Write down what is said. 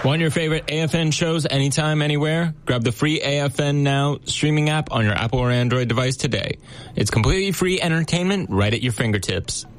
Want your favorite AFN shows anytime, anywhere? Grab the free AFN Now streaming app on your Apple or Android device today. It's completely free entertainment right at your fingertips.